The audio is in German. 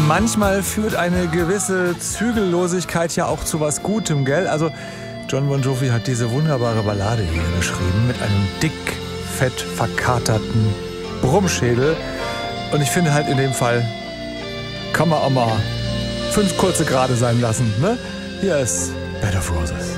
manchmal führt eine gewisse Zügellosigkeit ja auch zu was Gutem, gell? Also John Bon Jovi hat diese wunderbare Ballade hier geschrieben mit einem dick, fett verkaterten Brummschädel. Und ich finde halt in dem Fall kann man auch mal 5 kurze Grade sein lassen, ne? Hier ist Bed of Roses.